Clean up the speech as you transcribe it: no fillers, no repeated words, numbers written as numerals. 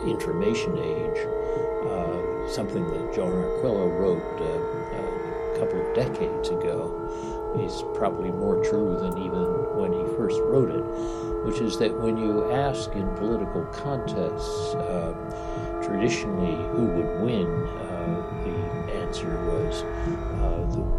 information age, something that John Arquillo wrote a couple of decades ago, is probably more true than even when he first wrote it, which is that when you ask in political contests traditionally who would win, the answer was the